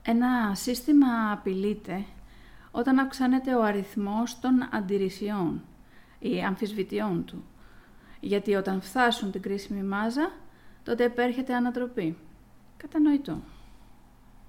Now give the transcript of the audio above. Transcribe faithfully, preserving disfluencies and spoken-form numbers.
Ένα σύστημα απειλείται όταν αυξάνεται ο αριθμός των αντιρρησιών ή αμφισβητιών του. Γιατί όταν φτάσουν την κρίσιμη μάζα, τότε επέρχεται ανατροπή. Κατανοητό.